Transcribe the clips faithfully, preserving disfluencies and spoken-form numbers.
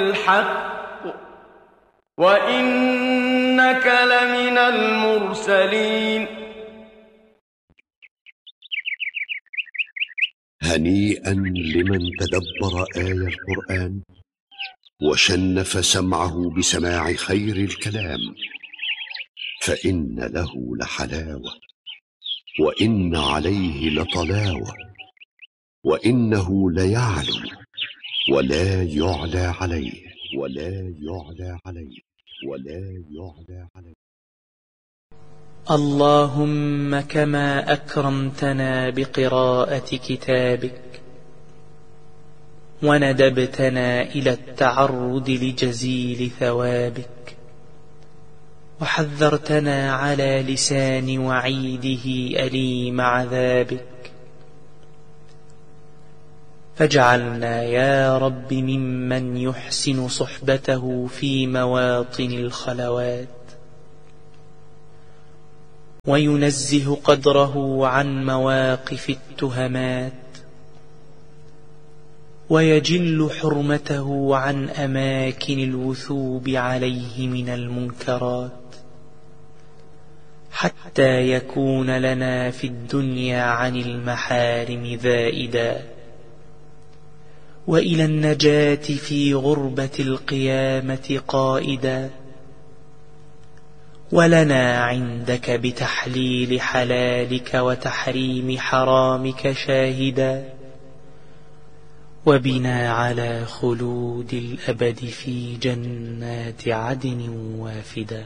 الحق وإنك لمن المرسلين. هنيئا لمن تدبر آي القرآن وشنف سمعه بسماع خير الكلام، فإن له لحلاوة وإن عليه لطلاوة، وإنه ليعلو ولا يعلى عليه ولا يعلى عليه ولا يعلى عليه. اللهم كما أكرمتنا بقراءة كتابك وندبتنا إلى التعرض لجزيل ثوابك وحذرتنا على لسان وعيده أليم عذابك، فاجعلنا يا رب ممن يحسن صحبته في مواطن الخلوات وينزه قدره عن مواقف التهمات ويجل حرمته عن أماكن الوثوب عليه من المنكرات، حتى يكون لنا في الدنيا عن المحارم ذائدا، وإلى النجاة في غربة القيامة قائدا، ولنا عندك بتحليل حلالك وتحريم حرامك شاهدا، وبنا على خلود الأبد في جنات عدن وافدا.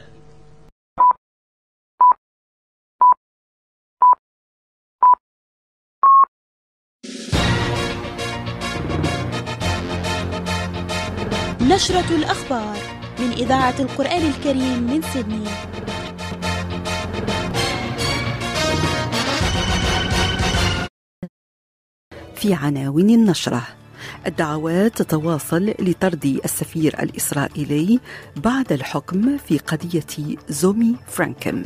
نشرة الأخبار من إذاعة القرآن الكريم من سيدني. في عناوين النشرة: الدعوات تتواصل لطرد السفير الإسرائيلي بعد الحكم في قضية زومي فرانكم.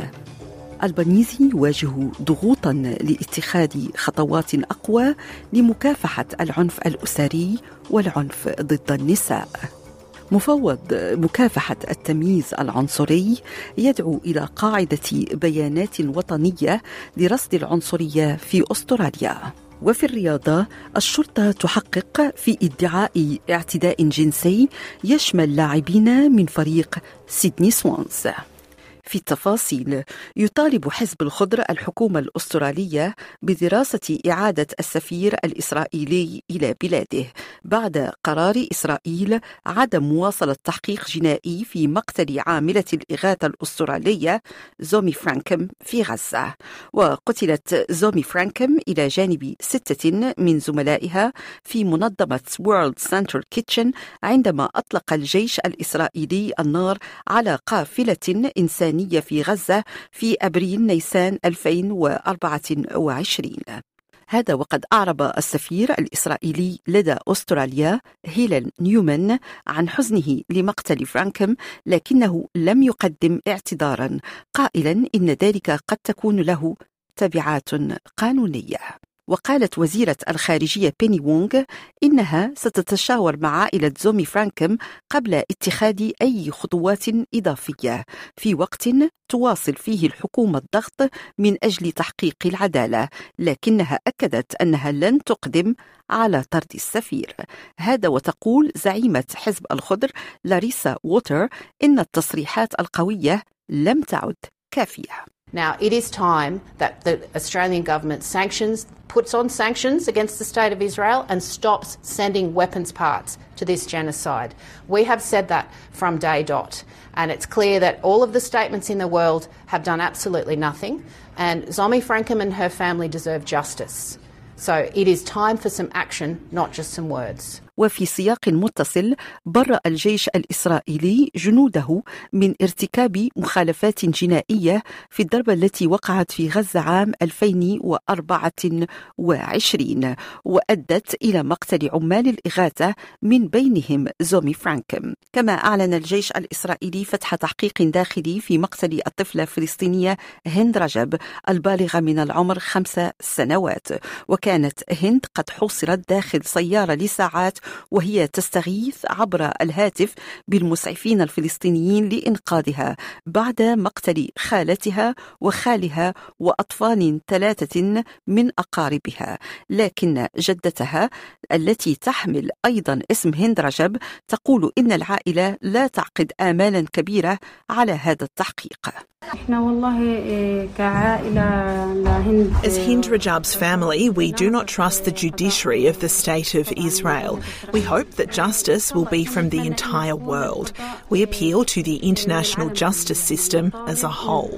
البنيزي يواجه ضغوطا لاتخاذ خطوات أقوى لمكافحة العنف الأسري والعنف ضد النساء. مفوض مكافحة التمييز العنصري يدعو إلى قاعدة بيانات وطنية لرصد العنصرية في أستراليا. وفي الرياضة، الشرطة تحقق في ادعاء اعتداء جنسي يشمل لاعبين من فريق سيدني سوانز. في التفاصيل، يطالب حزب الخضر الحكومة الأسترالية بدراسة إعادة السفير الإسرائيلي إلى بلاده بعد قرار إسرائيل عدم مواصلة تحقيق جنائي في مقتل عاملة الإغاثة الأسترالية زومي فرانكم في غزة. وقتلت زومي فرانكم إلى جانب ستة من زملائها في منظمة وورلد سنتر كيتشن عندما أطلق الجيش الإسرائيلي النار على قافلة إنسانية في غزة في أبريل نيسان ألفين وأربعة وعشرين. هذا وقد أعرب السفير الإسرائيلي لدى أستراليا هيلل نيومان عن حزنه لمقتل فرانكم، لكنه لم يقدم اعتذارا، قائلا إن ذلك قد تكون له تبعات قانونية. وقالت وزيرة الخارجية بيني وونغ إنها ستتشاور مع عائلة زومي فرانكم قبل اتخاذ أي خطوات إضافية في وقت تواصل فيه الحكومة الضغط من أجل تحقيق العدالة، لكنها أكدت أنها لن تقدم على طرد السفير. هذا وتقول زعيمة حزب الخضر لاريسا ووتر إن التصريحات القوية لم تعد كافية. Now, it is time that the Australian government sanctions, puts on sanctions against the State of Israel and stops sending weapons parts to this genocide. We have said that from day dot, and it's clear that all of the statements in the world have done absolutely nothing, and Zomi Frankum and her family deserve justice. So it is time for some action, not just some words. وفي سياق متصل، برأ الجيش الإسرائيلي جنوده من ارتكاب مخالفات جنائية في الضربة التي وقعت في غزة عام ألفين وأربعة وعشرين وأدت إلى مقتل عمال الإغاثة من بينهم زومي فرانكم. كما أعلن الجيش الإسرائيلي فتح تحقيق داخلي في مقتل الطفلة الفلسطينية هند رجب البالغة من العمر خمس سنوات، وكانت هند قد حوصرت داخل سيارة لساعات وهي تستغيث عبر الهاتف بالمسعفين الفلسطينيين لإنقاذها بعد مقتل خالتها وخالها وأطفال ثلاثة من أقاربها. لكن جدتها التي تحمل أيضا اسم هند رجب تقول إن العائلة لا تعقد آمالا كبيرة على هذا التحقيق. As Hind Rajab's family, we do not trust the judiciary of the State of Israel. We hope that justice will be from the entire world. We appeal to the international justice system as a whole.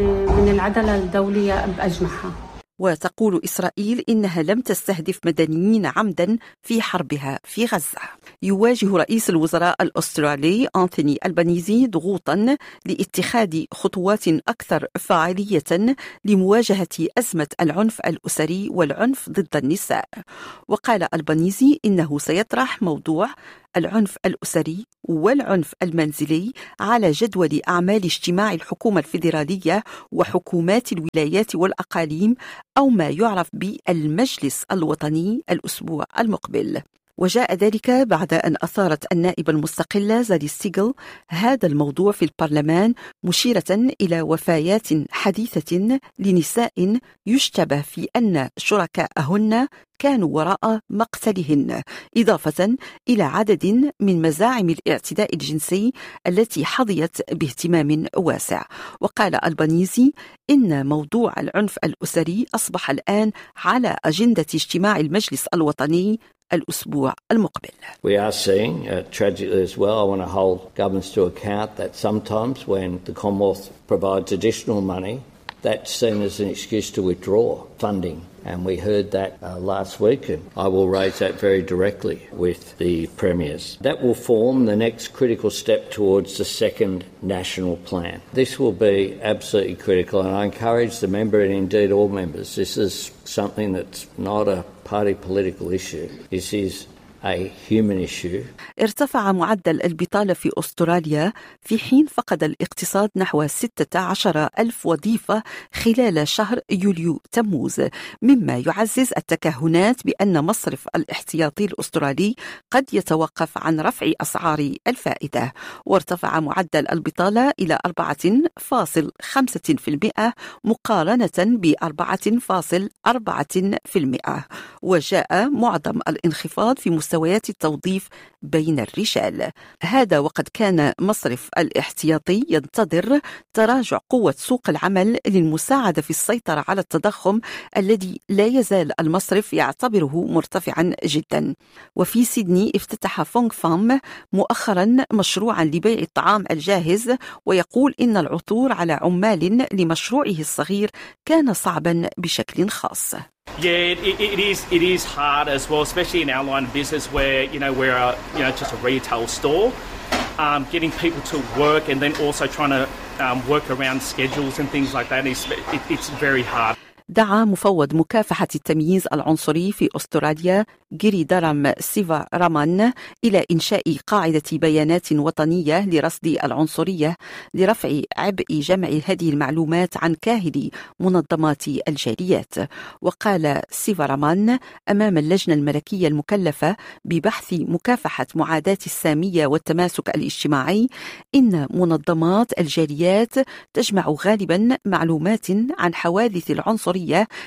وتقول إسرائيل إنها لم تستهدف مدنيين عمدا في حربها في غزة. يواجه رئيس الوزراء الأسترالي أنتوني ألبانيزي ضغوطا لاتخاذ خطوات أكثر فاعلية لمواجهة أزمة العنف الأسري والعنف ضد النساء. وقال ألبانيزي إنه سيطرح موضوع العنف الأسري والعنف المنزلي على جدول أعمال اجتماع الحكومة الفيدرالية وحكومات الولايات والأقاليم أو ما يعرف بالمجلس الوطني الأسبوع المقبل. وجاء ذلك بعد أن أثارت النائبة المستقلة زادي ستيغل هذا الموضوع في البرلمان مشيرة إلى وفيات حديثة لنساء يشتبه في أن شركاءهن كانوا وراء مقتلهن، إضافة إلى عدد من مزاعم الاعتداء الجنسي التي حظيت باهتمام واسع. وقال ألبانيزي إن موضوع العنف الأسري أصبح الآن على أجندة اجتماع المجلس الوطني الأسبوع المقبل. We are seeing uh, tragically as well. I want to hold governments to account that sometimes when the Commonwealth provides additional money, that's seen as an excuse to withdraw funding. And we heard that uh, last week, and I will raise that very directly with the premiers. That will form the next critical step towards the second national plan. This will be absolutely critical, and I encourage the member and indeed all members. This is something that's not a party political issue. This is a human issue. ارتفع معدل البطالة في أستراليا في حين فقد الاقتصاد نحو ستة عشر ألف وظيفة خلال شهر يوليو تموز، مما يعزز التكهنات بأن مصرف الاحتياطي الأسترالي قد يتوقف عن رفع أسعار الفائدة. وارتفع معدل البطالة إلى أربعة فاصلة خمسة بالمئة مقارنة بأربعة فاصلة أربعة بالمئة. وجاء معظم الانخفاض في مستويات التوظيف بين الرجال. هذا وقد كان مصرف الاحتياطي ينتظر تراجع قوة سوق العمل للمساعدة في السيطرة على التضخم الذي لا يزال المصرف يعتبره مرتفعا جدا. وفي سيدني افتتح فونغ فام مؤخرا مشروعا لبيع الطعام الجاهز، ويقول إن العثور على عمال لمشروعه الصغير كان صعبا بشكل خاص. Yeah, it, it is. It is hard as well, especially in our line of business, where you know we're a, you know just a retail store. Um, getting people to work and then also trying to um, work around schedules and things like that is it, it's very hard. دعا مفوض مكافحة التمييز العنصري في أستراليا جيري دارام سيفا رامان إلى إنشاء قاعدة بيانات وطنية لرصد العنصرية لرفع عبء جمع هذه المعلومات عن كاهل منظمات الجاليات. وقال سيفا رامان أمام اللجنة الملكية المكلفة ببحث مكافحة معاداة السامية والتماسك الاجتماعي إن منظمات الجاليات تجمع غالبا معلومات عن حوادث العنصرية،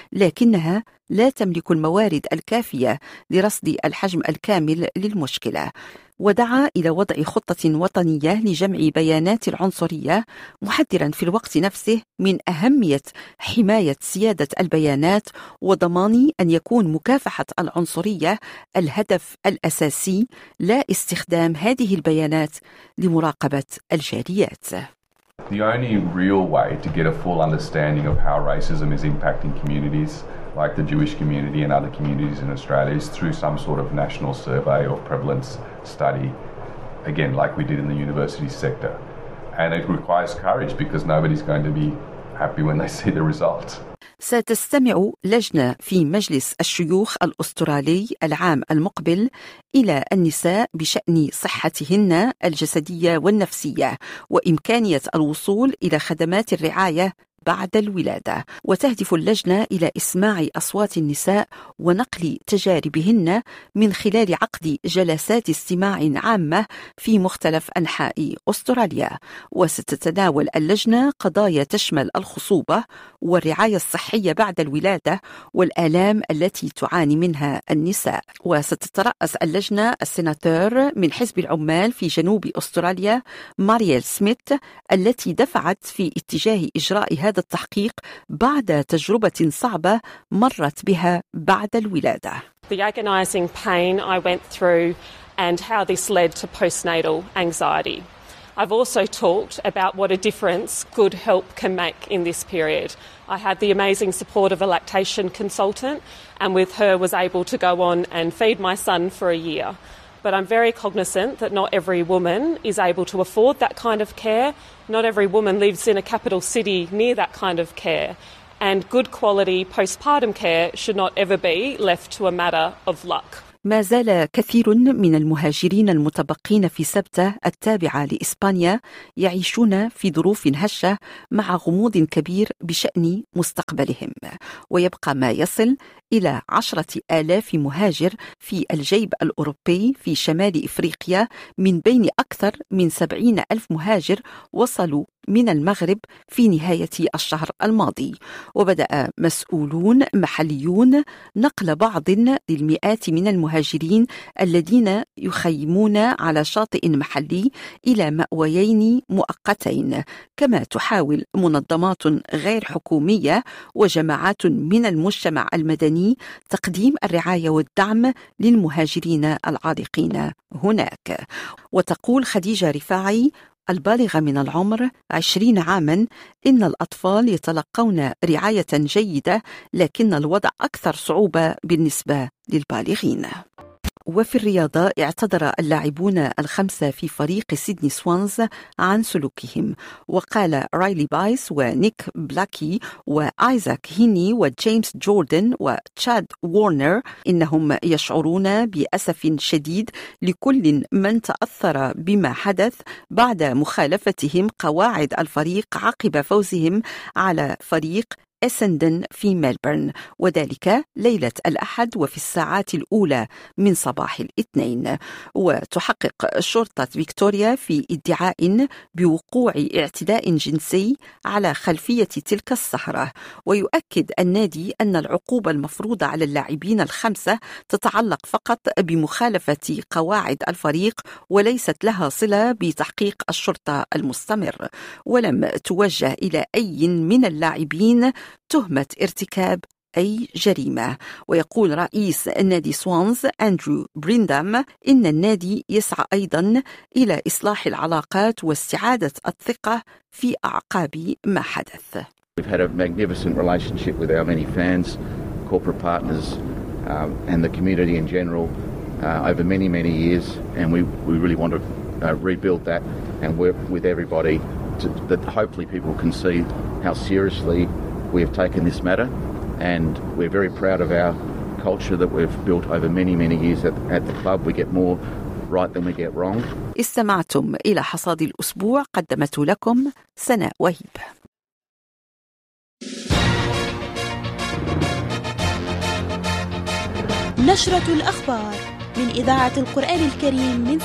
لكنها لا تملك الموارد الكافية لرصد الحجم الكامل للمشكلة. ودعا إلى وضع خطة وطنية لجمع بيانات العنصرية، محذرا في الوقت نفسه من أهمية حماية سيادة البيانات وضمان أن يكون مكافحة العنصرية الهدف الأساسي، لا استخدام هذه البيانات لمراقبة الجاليات. The only real way to get a full understanding of how racism is impacting communities like the Jewish community and other communities in Australia is through some sort of national survey or prevalence study, again, like we did in the university sector. And it requires courage because nobody's going to be happy when they see the results. ستستمع لجنة في مجلس الشيوخ الأسترالي العام المقبل إلى النساء بشأن صحتهن الجسدية والنفسية وإمكانية الوصول إلى خدمات الرعاية بعد الولادة. وتهدف اللجنة إلى إسماع أصوات النساء ونقل تجاربهن من خلال عقد جلسات استماع عامة في مختلف أنحاء أستراليا. وستتناول اللجنة قضايا تشمل الخصوبة والرعاية الصحية بعد الولادة والآلام التي تعاني منها النساء. وستترأس اللجنة السيناتور من حزب العمال في جنوب أستراليا مارييل سميث، التي دفعت في اتجاه إجراء هذا التحقيق بعد تجربة صعبة مرت بها بعد الولادة. The agonising pain I went through and how this led to postnatal anxiety. I've also talked about what a difference good help can make in this period. I had the amazing support of a lactation consultant, and with her was able to go on and feed my son for a year. But I'm very cognizant that not every woman is able to afford that kind of care. Not every woman lives in a capital city near that kind of care. And good quality postpartum care should not ever be left to a matter of luck. ما زال كثير من المهاجرين المتبقين في سبتة التابعة لإسبانيا يعيشون في ظروف هشة مع غموض كبير بشأن مستقبلهم. ويبقى ما يصل إلى عشرة آلاف مهاجر في الجيب الأوروبي في شمال إفريقيا، من بين أكثر من سبعين ألف مهاجر وصلوا من المغرب في نهاية الشهر الماضي. وبدأ مسؤولون محليون نقل بعض للمئات من المهاجرين الذين يخيمون على شاطئ محلي إلى مأويين مؤقتين. كما تحاول منظمات غير حكومية وجماعات من المجتمع المدني تقديم الرعاية والدعم للمهاجرين العالقين هناك. وتقول خديجة رفاعي البالغة من العمر عشرين عاما إن الأطفال يتلقون رعاية جيدة، لكن الوضع أكثر صعوبة بالنسبة للبالغين. وفي الرياضة اعتذر اللاعبون الخمسة في فريق سيدني سوانز عن سلوكهم. وقال رايلي بايس ونيك بلاكي وآيزاك هيني وجيمس جوردن وتشاد وورنر إنهم يشعرون بأسف شديد لكل من تأثر بما حدث بعد مخالفتهم قواعد الفريق عقب فوزهم على فريق إسندن في ملبورن، وذلك ليلة الأحد وفي الساعات الأولى من صباح الاثنين. وتحقق شرطة فيكتوريا في ادعاء بوقوع اعتداء جنسي على خلفية تلك السهرة. ويؤكد النادي أن العقوبة المفروضة على اللاعبين الخمسة تتعلق فقط بمخالفة قواعد الفريق وليست لها صلة بتحقيق الشرطة المستمر، ولم توجه إلى أي من اللاعبين تهمة ارتكاب أي جريمة. ويقول رئيس النادي سوانز أندرو بريندام إن النادي يسعى أيضا إلى إصلاح العلاقات واستعادة الثقة في أعقاب ما حدث. We've had a magnificent relationship with our many fans, corporate partners um, and the community in general uh, over many, many years, and we, we really want to uh, rebuild that and work with everybody to, that hopefully people can see how seriously we have taken this matter, and we're very proud of our culture that we've built over many, many years at, at the club. We get more right than we get wrong. استمعتم إلى حصاد الأسبوع، قدمته لكم سناء وهيب. نشرة الأخبار من إذاعة القرآن الكريم من